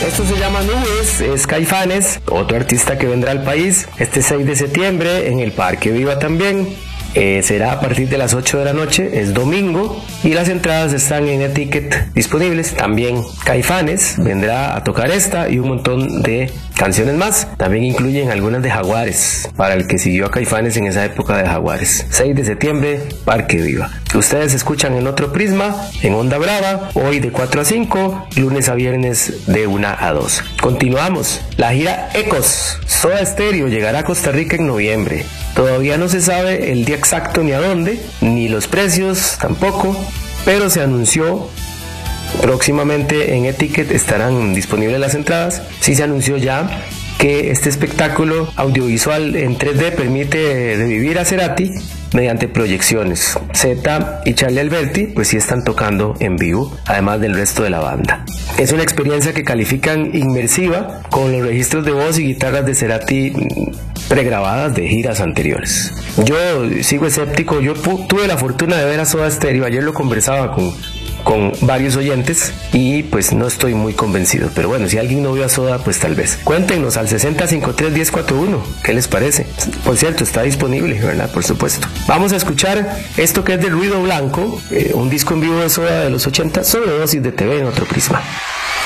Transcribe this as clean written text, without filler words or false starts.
Esto se llama Nubes, es Caifanes, otro artista que vendrá al país este 6 de septiembre en el Parque Viva también. Será a partir de las 8 de la noche, es domingo, y las entradas están en Etiquet disponibles. También Caifanes vendrá a tocar esta y un montón de canciones más. También incluyen algunas de Jaguares, para el que siguió a Caifanes en esa época de Jaguares. 6 de septiembre, Parque Viva. Ustedes escuchan en Otro Prisma, en Onda Brava, hoy de 4 a 5, lunes a viernes de 1 a 2. Continuamos. La gira Ecos, Soda Stereo, llegará a Costa Rica en noviembre. Todavía no se sabe el día exacto ni a dónde, ni los precios tampoco, pero se anunció próximamente en Etiquet, estarán disponibles las entradas. Sí se anunció ya que este espectáculo audiovisual en 3D permite revivir a Cerati mediante proyecciones. Zeta y Charlie Alberti pues sí están tocando en vivo, además del resto de la banda. Es una experiencia que califican inmersiva, con los registros de voz y guitarras de Cerati pregrabadas de giras anteriores. Yo sigo escéptico, yo tuve la fortuna de ver a Soda Stereo, ayer lo conversaba con varios oyentes y pues no estoy muy convencido, pero bueno, si alguien no vio a Soda, pues tal vez. Cuéntenos al 6053-1041, ¿qué les parece? Por cierto, está disponible, ¿verdad? Por supuesto. Vamos a escuchar esto que es de Ruido Blanco, un disco en vivo de Soda de los 80, sobre Dosis de TV en Otro Prisma.